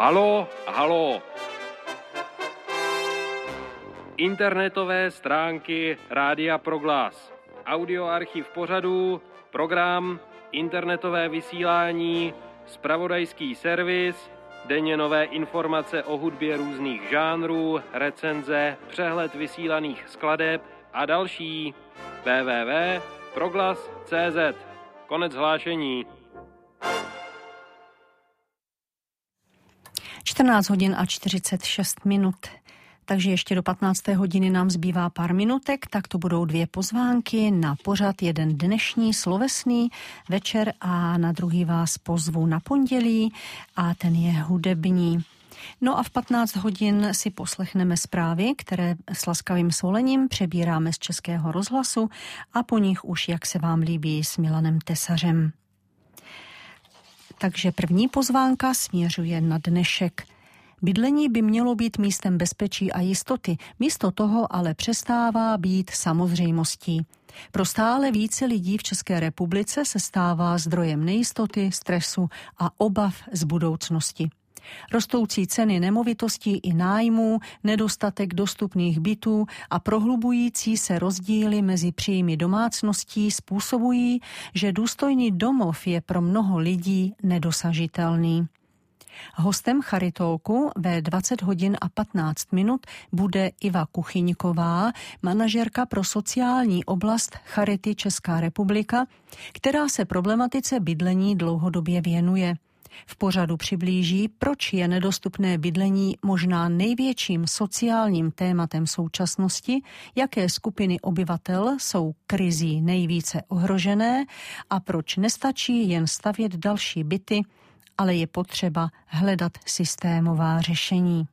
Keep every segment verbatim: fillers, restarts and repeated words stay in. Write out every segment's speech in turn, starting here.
Halo, halo. Internetové stránky Rádia Proglas. Audioarchiv pořadů, program, internetové vysílání, zpravodajský servis, denně nové informace o hudbě různých žánrů, recenze, přehled vysílaných skladeb a další. w w w tečka proglas tečka c z. Konec hlášení. čtrnáct hodin a čtyřicet šest minut. Takže ještě do patnácté hodiny nám zbývá pár minutek, tak to budou dvě pozvánky na pořad, jeden dnešní slovesný večer a na druhý vás pozvu na pondělí a ten je hudební. No a v patnáct hodin si poslechneme zprávy, které s laskavým svolením přebíráme z Českého rozhlasu a po nich už, jak se vám líbí, s Milanem Tesařem. Takže první pozvánka směřuje na dnešek. Bydlení by mělo být místem bezpečí a jistoty, místo toho ale přestává být samozřejmostí. Pro stále více lidí v České republice se stává zdrojem nejistoty, stresu a obav z budoucnosti. Rostoucí ceny nemovitostí i nájmů, nedostatek dostupných bytů a prohlubující se rozdíly mezi příjmy domácností způsobují, že důstojný domov je pro mnoho lidí nedosažitelný. Hostem Charitolku ve dvacet hodin a patnáct minut bude Iva Kuchyňková, manažerka pro sociální oblast Charity Česká republika, která se problematice bydlení dlouhodobě věnuje. V pořadu přiblíží, proč je nedostupné bydlení možná největším sociálním tématem současnosti, jaké skupiny obyvatel jsou krizí nejvíce ohrožené a proč nestačí jen stavět další byty, ale je potřeba hledat systémová řešení.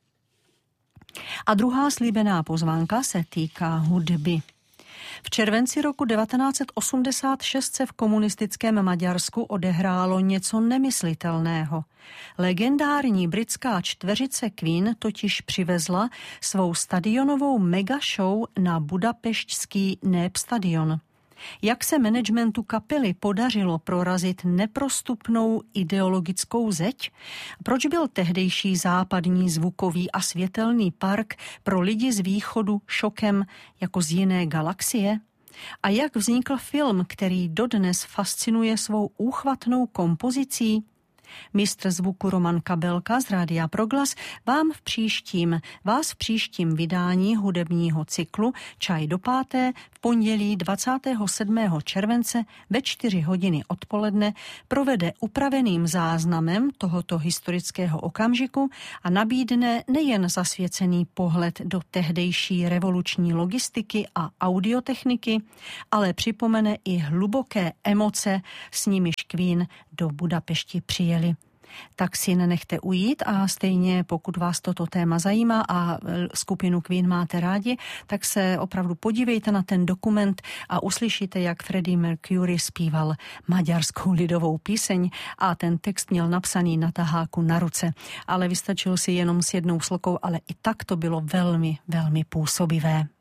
A druhá slíbená pozvánka se týká hudby. V červenci roku devatenáct set osmdesát šest se v komunistickém Maďarsku odehrálo něco nemyslitelného. Legendární britská čtveřice Queen totiž přivezla svou stadionovou megashow na budapešťský Népstadion. Jak se managementu kapely podařilo prorazit neprostupnou ideologickou zeď? Proč byl tehdejší západní zvukový a světelný park pro lidi z východu šokem jako z jiné galaxie? A jak vznikl film, který dodnes fascinuje svou úchvatnou kompozicí? Mistr zvuku Roman Kabelka z Rádia Proglas vám v příštím, vás v příštím vydání hudebního cyklu Čaj do páté v pondělí dvacátého sedmého července ve čtyři hodiny odpoledne provede upraveným záznamem tohoto historického okamžiku a nabídne nejen zasvěcený pohled do tehdejší revoluční logistiky a audiotechniky, ale připomene i hluboké emoce, s nimiž Queen do Budapešti přijeli. Tak si nenechte ujít a stejně pokud vás toto téma zajímá a skupinu Queen máte rádi, tak se opravdu podívejte na ten dokument a uslyšíte, jak Freddie Mercury zpíval maďarskou lidovou píseň a ten text měl napsaný na taháku na ruce. Ale vystačil si jenom s jednou slokou, ale i tak to bylo velmi, velmi působivé.